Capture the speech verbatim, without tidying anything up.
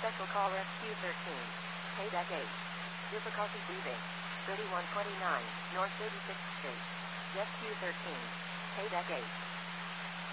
Special call Rescue thirteen. Payback eight. Difficulty breathing. thirty-one twenty-nine, North thirty-sixth Street. Rescue thirteen. Payback eight.